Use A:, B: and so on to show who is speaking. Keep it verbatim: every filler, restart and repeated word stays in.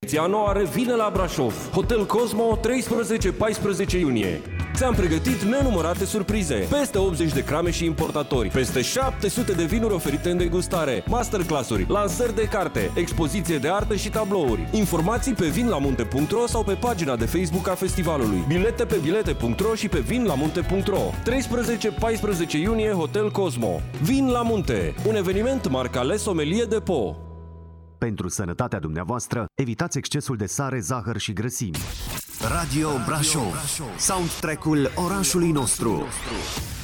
A: Ediția nouă revine la Brașov. Hotel Cosmo, treisprezece paisprezece iunie. Ți-am pregătit nenumărate surprize, peste optzeci de crame și importatori, peste șapte sute de vinuri oferite în degustare, masterclass-uri, lansări de carte, expoziție de artă și tablouri. Informații pe vinlamunte punct ro sau pe pagina de Facebook a festivalului. Bilete pe bilete punct ro și pe vinlamunte punct ro. treisprezece paisprezece iunie, Hotel Cosmo. Vin la Munte, un eveniment marca Sommelier de Po.
B: Pentru sănătatea dumneavoastră, evitați excesul de sare, zahăr și grăsimi.
C: Radio Brașov, soundtrack-ul orașului nostru.